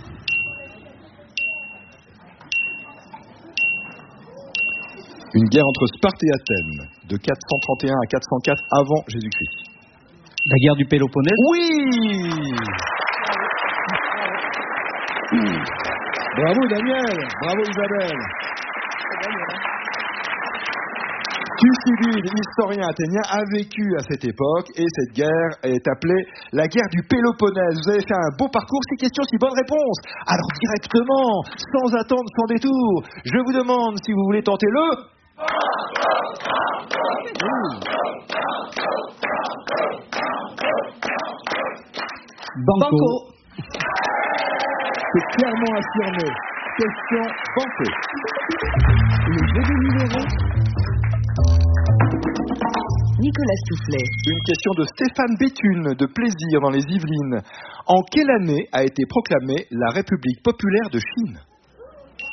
Une guerre entre Sparte et Athènes, de 431 à 404 avant Jésus-Christ. La guerre du Péloponnèse. Oui. Bravo Daniel, bravo Isabelle. Thucydide, historien athénien, a vécu à cette époque et cette guerre est appelée la guerre du Péloponnèse. Vous avez fait un beau parcours, 6 questions, 6 bonnes réponses. Alors directement, sans attendre, sans détour, je vous demande si vous voulez tenter le... Banco. C'est clairement affirmé. Question banco. Le jeu des numéros. Nicolas Soufflet. Une question de Stéphane Béthune, de Plaisir, dans les Yvelines. En quelle année a été proclamée la République populaire de Chine ?